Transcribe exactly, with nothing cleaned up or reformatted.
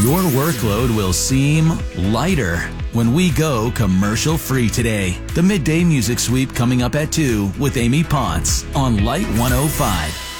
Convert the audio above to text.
Your workload will seem lighter when we go commercial-free today. The Midday Music Sweep coming up at two with Amy Potts on Light one oh five.